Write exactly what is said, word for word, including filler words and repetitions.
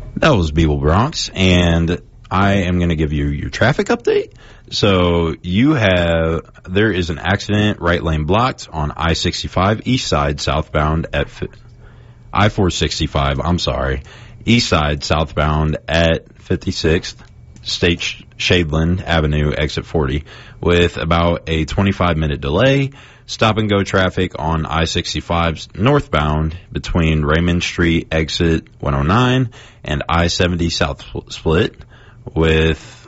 That was Beeble Bronx, and I am going to give you your traffic update. So you have, there is an accident, right lane blocked on I sixty-five east side southbound at I four sixty-five, I'm sorry, east side southbound at fifty-sixth State Shadeland Avenue, exit forty, with about a twenty-five minute delay. Stop and go traffic on I sixty-five northbound between Raymond Street exit one oh nine and I seventy South Split, with